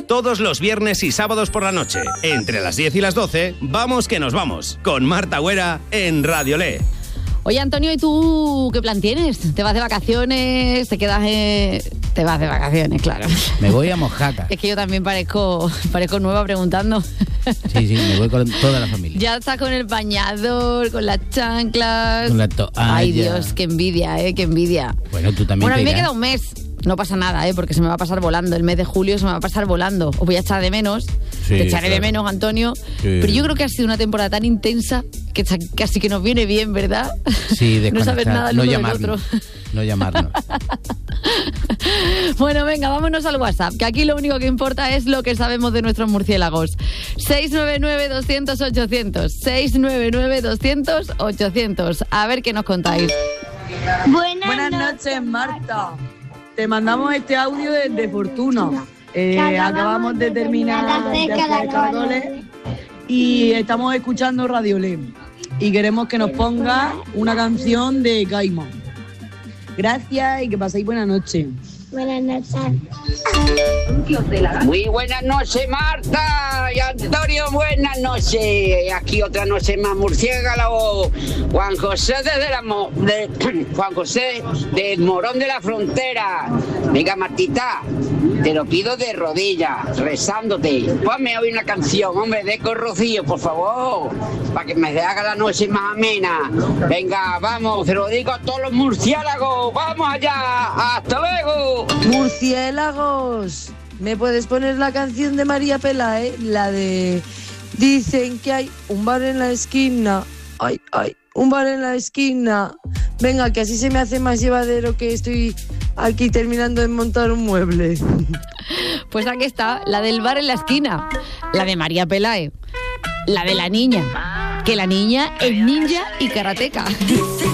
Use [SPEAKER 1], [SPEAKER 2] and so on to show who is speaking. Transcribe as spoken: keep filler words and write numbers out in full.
[SPEAKER 1] todos los viernes y sábados por la noche. Entre las diez y las doce, vamos que nos vamos, con Marta Güera en Radiolé.
[SPEAKER 2] Oye, Antonio, ¿y tú qué plan tienes? ¿Te vas de vacaciones? ¿Te quedas en...? Te vas de vacaciones, claro.
[SPEAKER 3] Me voy a Mojaca.
[SPEAKER 2] Es que yo también parezco, parezco nueva preguntando.
[SPEAKER 3] Sí, sí, me voy con toda la familia.
[SPEAKER 2] Ya estás con el bañador, con las chanclas.
[SPEAKER 3] Con la toalla.
[SPEAKER 2] Ay, Dios, qué envidia, ¿eh? Qué envidia.
[SPEAKER 3] Bueno, tú también.
[SPEAKER 2] Bueno, a mí
[SPEAKER 3] te
[SPEAKER 2] me
[SPEAKER 3] irás.
[SPEAKER 2] queda un mes. No pasa nada, ¿eh? Porque se me va a pasar volando. El mes de julio se me va a pasar volando. Os voy a echar de menos.
[SPEAKER 3] Sí,
[SPEAKER 2] Te echaré
[SPEAKER 3] claro.
[SPEAKER 2] de menos, Antonio.
[SPEAKER 3] Sí.
[SPEAKER 2] Pero yo creo que ha sido una temporada tan intensa que casi que nos viene bien, ¿verdad?
[SPEAKER 3] Sí,
[SPEAKER 2] no saber
[SPEAKER 3] desconectar,
[SPEAKER 2] nada el
[SPEAKER 3] no
[SPEAKER 2] uno del
[SPEAKER 3] llamarnos.
[SPEAKER 2] otro.
[SPEAKER 3] No llamarnos.
[SPEAKER 2] Bueno, venga, vámonos al WhatsApp, que aquí lo único que importa es lo que sabemos de nuestros murciélagos. seis nueve nueve, doscientos, ochocientos. seis nueve nueve, doscientos, ochocientos. A ver qué nos contáis.
[SPEAKER 4] Buenas,
[SPEAKER 5] Buenas noches, Marta. Te mandamos este audio desde Fortuna. Eh, acabamos de terminar de hacer caracoles y estamos escuchando Radiolé. Y queremos que nos ponga una canción de Caimán. Gracias y que paséis buena noche.
[SPEAKER 4] Buenas noches.
[SPEAKER 6] Muy buenas noches, Marta y Antonio, buenas noches. Aquí otra noche más murciélago. Juan José desde la Mo- de, Juan José del Morón de la Frontera. Venga, Martita, te lo pido de rodillas, rezándote. Ponme hoy una canción, hombre, de Rocío, por favor, para que me haga la noche más amena. Venga, vamos, se lo digo a todos los murciélagos. Vamos allá, hasta luego.
[SPEAKER 5] Murciélagos, ¿me puedes poner la canción de María Pelae? La de... Dicen que hay un bar en la esquina. Ay, ay, un bar en la esquina. Venga, que así se me hace más llevadero, que estoy aquí terminando de montar un mueble.
[SPEAKER 2] Pues aquí está, la del bar en la esquina, la de María Pelae, la de la niña, que la niña es ninja y karateca.